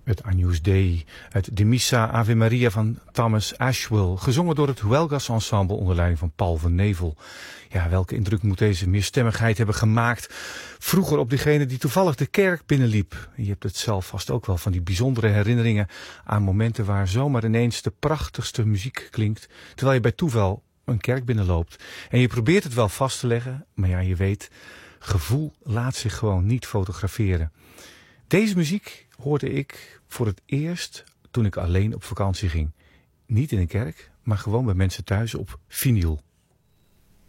Het Agnus Dei uit de Missa Ave Maria van Thomas Ashwell, gezongen door het Huelgas Ensemble onder leiding van Paul van Nevel. Ja, welke indruk moet deze meerstemmigheid hebben gemaakt vroeger op diegene die toevallig de kerk binnenliep. Je hebt het zelf vast ook wel van die bijzondere herinneringen aan momenten waar zomaar ineens de prachtigste muziek klinkt, terwijl je bij toeval een kerk binnenloopt. En je probeert het wel vast te leggen, maar ja, je weet, gevoel laat zich gewoon niet fotograferen. Deze muziek hoorde ik voor het eerst toen ik alleen op vakantie ging. Niet in een kerk, maar gewoon bij mensen thuis op vinyl.